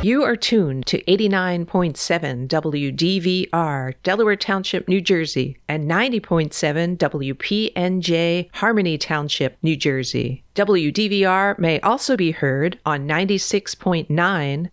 You are tuned to 89.7 WDVR, Delaware Township, New Jersey, and 90.7 WPNJ, Harmony Township, New Jersey. WDVR may also be heard on 96.9